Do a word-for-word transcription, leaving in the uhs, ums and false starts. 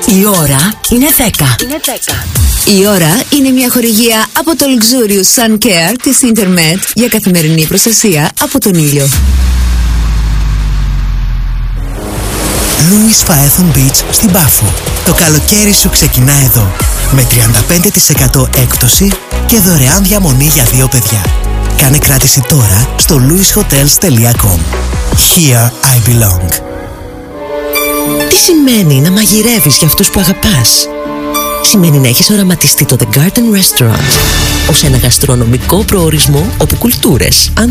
Η ώρα είναι δέκα. Είναι δέκα. Η ώρα είναι μια χορηγία από το Luxurious Sun Care της Intermed για καθημερινή προστασία από τον ήλιο. Louis Phaethon Beach στην Πάφο. Το καλοκαίρι σου ξεκινά εδώ. Με τριάντα πέντε τοις εκατό έκπτωση και δωρεάν διαμονή για δύο παιδιά. Κάνε κράτηση τώρα στο louis hotels τελεία com. Here I belong. Τι σημαίνει να μαγειρεύεις για αυτούς που αγαπάς? Σημαίνει να έχεις οραματιστεί το The Garden Restaurant ως ένα γαστρονομικό προορισμό όπου κουλτούρες,